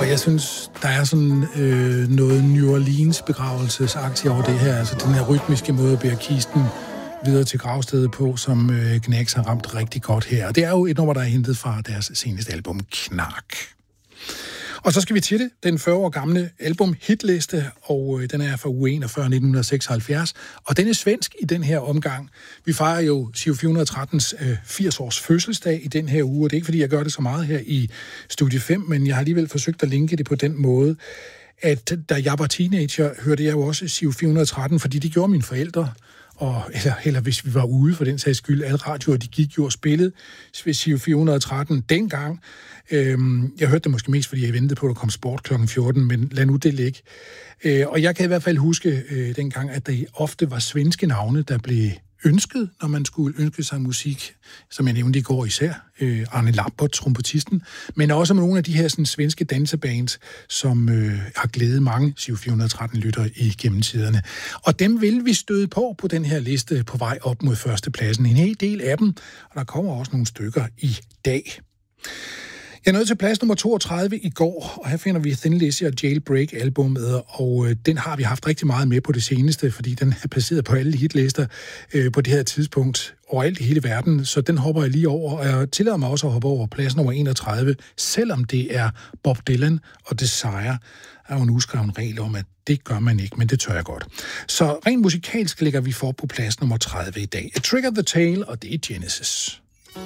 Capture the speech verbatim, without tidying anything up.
Og jeg synes, der er sådan øh, noget New Orleans begravelsesaktie over det her. Altså den her rytmiske måde at bære kisten videre til gravstedet på, som øh, Knacks har ramt rigtig godt her. Og det er jo et nummer, der er hentet fra deres seneste album, Knark. Og så skal vi til det. Den fyrre år gamle album hitliste, og øh, den er fra uge enogfyrre nitten seksoghalvfjerds. Og den er svensk i den her omgang. Vi fejrer jo Giro fire hundrede og trettens øh, firs års fødselsdag i den her uge, og det er ikke, fordi jeg gør det så meget her i Studie fem, men jeg har alligevel forsøgt at linke det på den måde, at da jeg var teenager, hørte jeg jo også Giro fire hundrede og tretten, fordi det gjorde mine forældre. Og, eller, eller hvis vi var ude for den sags skyld, alle radioer, de gik jo og spillede Giro fire hundrede og tretten dengang. Øhm, jeg hørte det måske mest, fordi jeg ventede på, at der kom sport klokken fjorten, men lad nu det ligge. Øh, og jeg kan i hvert fald huske øh, dengang, at der ofte var svenske navne, der blev ønsket, når man skulle ønske sig musik, som jeg nævnte i går især, øh, Arne Lampert, trompetisten, men også med nogle af de her sådan, svenske dansebands, som øh, har glædet mange Giro fire hundrede og tretten-lyttere igennem tiderne. Og dem vil vi støde på på den her liste på vej op mod førstepladsen. En hel del af dem, og der kommer også nogle stykker i dag. Jeg er nået til plads nummer toogtredive i går, og her finder vi Thin Lizzy og Jailbreak-albummet, og øh, den har vi haft rigtig meget med på det seneste, fordi den er placeret på alle hitlister øh, på det her tidspunkt overalt i hele verden, så den hopper jeg lige over, og jeg tillader mig også at hoppe over plads nummer enogtredive, selvom det er Bob Dylan og Desire. Der er jo en uskreven regel om, at det gør man ikke, men det tør jeg godt. Så rent musikalsk ligger vi for på plads nummer tredive i dag. A Trick of the Tail, og det er Genesis.